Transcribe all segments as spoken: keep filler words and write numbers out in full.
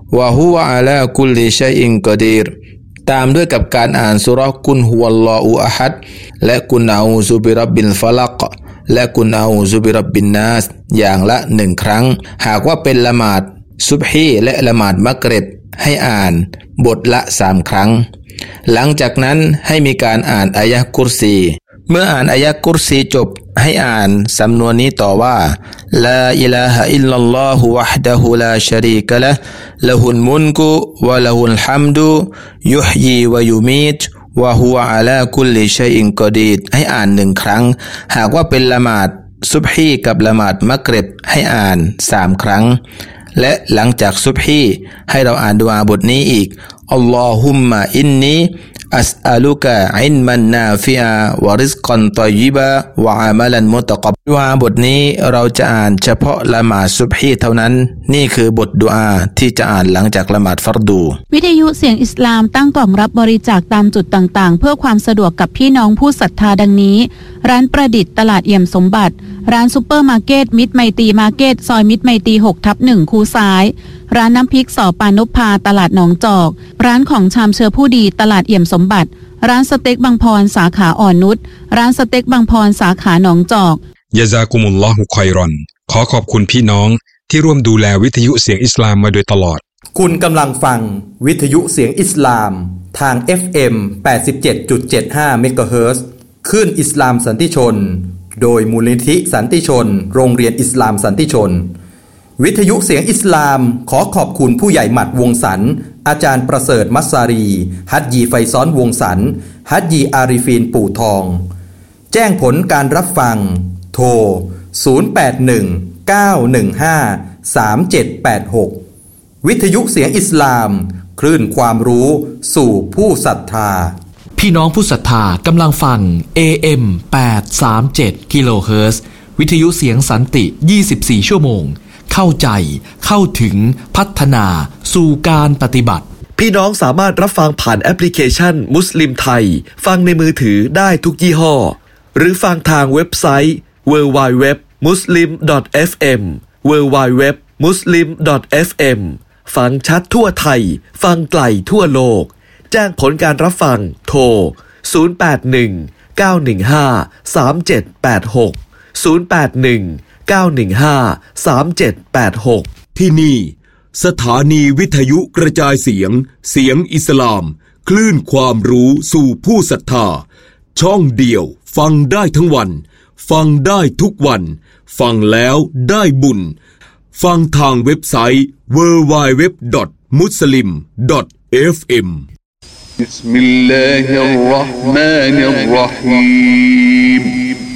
วะฮุวะอะลากุลลิชัยอินกอดีรตามด้วยกับการอ่านซูเราะห์กุลฮุวัลลอฮุอะฮัดและกุลอาอูซุบิร็อบบิลฟะลักและกุลอาอูซุบิร็อบบินนาสอย่างละหนึ่งครั้งหากว่าเป็นละหมาดซุบฮีและละหมาดมักริบให้อ่านบทละสามครั้งหลังจากนั้นให้มีการอ่านอายะห์กุรซีเมื่ออ่านอายะห์กุรซีจบให้อ่านสำนวนนี้ต่อว่าลาอิลาฮะอิลลัลลอฮุวะฮดะฮูลาชะรีกะละห์ละฮุลมุลกุวะละฮุลฮัมดุยุฮยีวะยุมีตวะฮุวะอะลากุลลิชัยอินกอดีรให้อ่านหนึ่งครั้งหากว่าเป็นละหมาดซุบฮีกับละหมาดมักริบให้อ่านสามครั้งและหลังจากซุบฮีให้เราอ่านดุอาบทนี้อีกอัลลอฮุมมะอินนีอัสอะลุกะอิลมันนาฟิอะวะริซกันฏอยยิบะวะอามัลันมุตะกับดุอาบทนี้เราจะอ่านเฉพาะละหมาดซุบฮีเท่านั้นนี่คือบทดุอาที่จะอ่านหลังจากละหมาดฟัรดูวิทยุเสียงอิสลามตั้งกล่องรับบริจาคตามจุดต่างๆเพื่อความสะดวกกับพี่น้องผู้ศรัทธาดังนี้ร้านประดิษฐ์ตลาดเอี่ยมสมบัติร้านซุปเปอร์มาร์เก็ตมิตรไมตรีมาร์เก็ตซอยมิตรไมตรี หกทับหนึ่ง คูซ้ายร้านน้ำพริกสอปานพพาตลาดหนองจอกร้านของชามเชื้อผู้ดีตลาดเอี่ยมสมบัติร้านสเต็กบางพรสาขาอ่อนนุชร้านสเต็กบางพรสาขาหนองจอกยะซากุมุลลอฮุค็อยรอนขอขอบคุณพี่น้องที่ร่วมดูแลวิทยุเสียงอิสลามมาโดยตลอดคุณกำลังฟังวิทยุเสียงอิสลามทาง เอฟ เอ็ม แปดสิบเจ็ดจุดเจ็ดห้า เมกะเฮิรตซ์คลื่นอิสลามสันติชนโดยมูลนิธิสันติชนโรงเรียนอิสลามสันติชนวิทยุเสียงอิสลามขอขอบคุณผู้ใหญ่หมัดวงสรรอาจารย์ประเสริฐมัสซารีฮัจญีไฟซ้อนวงสรรฮัจญีอาริฟีนปู่ทองแจ้งผลการรับฟังโทรศูนย์ แปด หนึ่ง เก้า หนึ่ง ห้า สาม เจ็ด แปด หกวิทยุเสียงอิสลามคลื่นความรู้สู่ผู้ศรัทธาพี่น้องผู้ศรัทธากำลังฟัง เอ เอ็ม แปด สาม เจ็ด กิโลเฮิรตซ์วิทยุเสียงสันติยี่สิบสี่ชั่วโมงเข้าใจเข้าถึงพัฒนาสู่การปฏิบัติพี่น้องสามารถรับฟังผ่านแอปพลิเคชันมุสลิมไทยฟังในมือถือได้ทุกยี่ห้อหรือฟังทางเว็บไซต์ ดับเบิลยู ดับเบิลยู ดับเบิลยู ดอท มุสลิม ดอท เอฟ เอ็ม ดับเบิลยู ดับเบิลยู ดับเบิลยู ดอท มุสลิม ดอท เอฟ เอ็ม ฟังชัดทั่วไทยฟังไกลทั่วโลกแจ้งผลการรับฟังโทรศูนย์ แปด หนึ่ง เก้า หนึ่ง ห้า สาม เจ็ด แปด หก ศูนย์ แปด หนึ่ง เก้า หนึ่ง ห้า สาม เจ็ด แปด หกที่นี่สถานีวิทยุกระจายเสียงเสียงอิสลามคลื่นความรู้สู่ผู้ศรัทธาช่องเดียวฟังได้ทั้งวันฟังได้ทุกวันฟังแล้วได้บุญฟังทางเว็บไซต์ ดับเบิลยู ดับเบิลยู ดับเบิลยู ดอท มุสลิม ดอท เอฟ เอ็มบิสมิลลาฮิรเราะห์มานิรเราะฮีม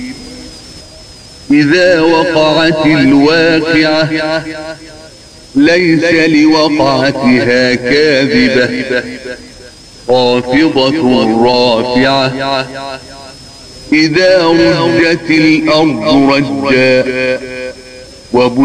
إذا وقعت الواقعة ليس لوقعتها كاذبة خافضة رافعة إذا رجت الأرض رجا